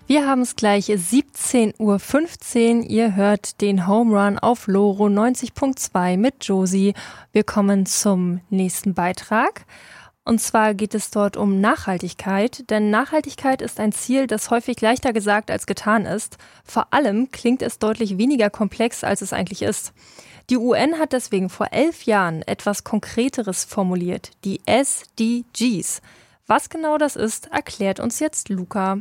Wir haben es gleich 17:15 Uhr. Ihr hört den Home Run auf Loro 90.2 mit Josie. Wir kommen zum nächsten Beitrag. Und zwar geht es dort um Nachhaltigkeit, denn Nachhaltigkeit ist ein Ziel, das häufig leichter gesagt als getan ist. Vor allem klingt es deutlich weniger komplex, als es eigentlich ist. Die UN hat deswegen vor 11 Jahren etwas Konkreteres formuliert, die SDGs. Was genau das ist, erklärt uns jetzt Luca.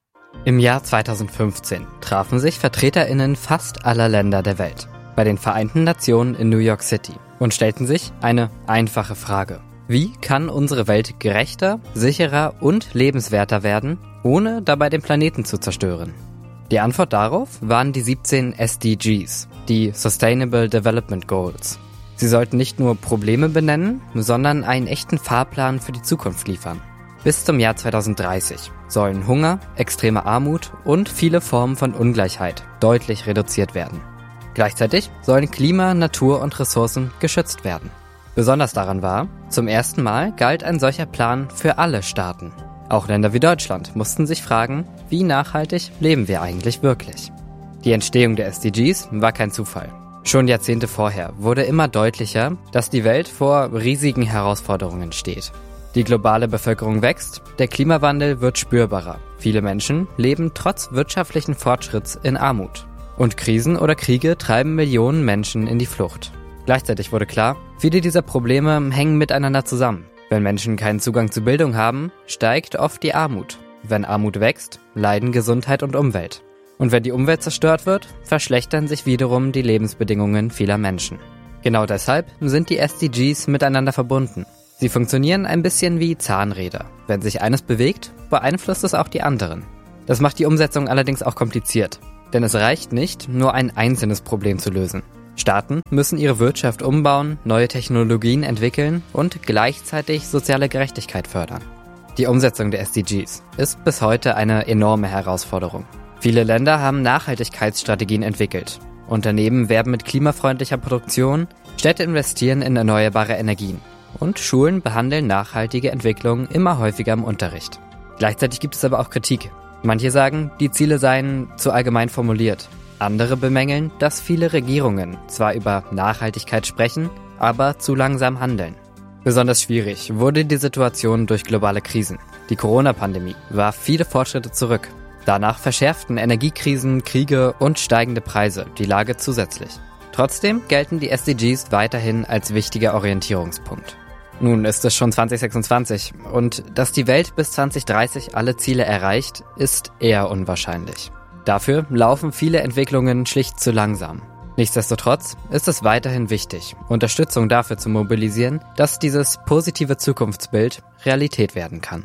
Im Jahr 2015 trafen sich VertreterInnen fast aller Länder der Welt bei den Vereinten Nationen in New York City und stellten sich eine einfache Frage. Wie kann unsere Welt gerechter, sicherer und lebenswerter werden, ohne dabei den Planeten zu zerstören? Die Antwort darauf waren die 17 SDGs, die Sustainable Development Goals. Sie sollten nicht nur Probleme benennen, sondern einen echten Fahrplan für die Zukunft liefern. Bis zum Jahr 2030 sollen Hunger, extreme Armut und viele Formen von Ungleichheit deutlich reduziert werden. Gleichzeitig sollen Klima, Natur und Ressourcen geschützt werden. Besonders daran war, zum ersten Mal galt ein solcher Plan für alle Staaten. Auch Länder wie Deutschland mussten sich fragen, wie nachhaltig leben wir eigentlich wirklich? Die Entstehung der SDGs war kein Zufall. Schon Jahrzehnte vorher wurde immer deutlicher, dass die Welt vor riesigen Herausforderungen steht. Die globale Bevölkerung wächst, der Klimawandel wird spürbarer. Viele Menschen leben trotz wirtschaftlichen Fortschritts in Armut. Und Krisen oder Kriege treiben Millionen Menschen in die Flucht. Gleichzeitig wurde klar, viele dieser Probleme hängen miteinander zusammen. Wenn Menschen keinen Zugang zu Bildung haben, steigt oft die Armut. Wenn Armut wächst, leiden Gesundheit und Umwelt. Und wenn die Umwelt zerstört wird, verschlechtern sich wiederum die Lebensbedingungen vieler Menschen. Genau deshalb sind die SDGs miteinander verbunden. Sie funktionieren ein bisschen wie Zahnräder. Wenn sich eines bewegt, beeinflusst es auch die anderen. Das macht die Umsetzung allerdings auch kompliziert. Denn es reicht nicht, nur ein einzelnes Problem zu lösen. Staaten müssen ihre Wirtschaft umbauen, neue Technologien entwickeln und gleichzeitig soziale Gerechtigkeit fördern. Die Umsetzung der SDGs ist bis heute eine enorme Herausforderung. Viele Länder haben Nachhaltigkeitsstrategien entwickelt. Unternehmen werben mit klimafreundlicher Produktion, Städte investieren in erneuerbare Energien. Und Schulen behandeln nachhaltige Entwicklung immer häufiger im Unterricht. Gleichzeitig gibt es aber auch Kritik. Manche sagen, die Ziele seien zu allgemein formuliert. Andere bemängeln, dass viele Regierungen zwar über Nachhaltigkeit sprechen, aber zu langsam handeln. Besonders schwierig wurde die Situation durch globale Krisen. Die Corona-Pandemie warf viele Fortschritte zurück. Danach verschärften Energiekrisen, Kriege und steigende Preise die Lage zusätzlich. Trotzdem gelten die SDGs weiterhin als wichtiger Orientierungspunkt. Nun ist es schon 2026 und dass die Welt bis 2030 alle Ziele erreicht, ist eher unwahrscheinlich. Dafür laufen viele Entwicklungen schlicht zu langsam. Nichtsdestotrotz ist es weiterhin wichtig, Unterstützung dafür zu mobilisieren, dass dieses positive Zukunftsbild Realität werden kann.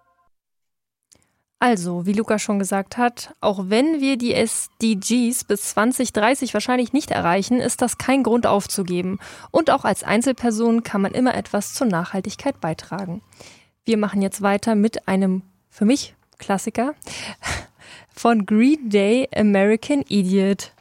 Also, wie Luca schon gesagt hat, auch wenn wir die SDGs bis 2030 wahrscheinlich nicht erreichen, ist das kein Grund aufzugeben. Und auch als Einzelperson kann man immer etwas zur Nachhaltigkeit beitragen. Wir machen jetzt weiter mit einem, für mich, Klassiker von Green Day, American Idiot.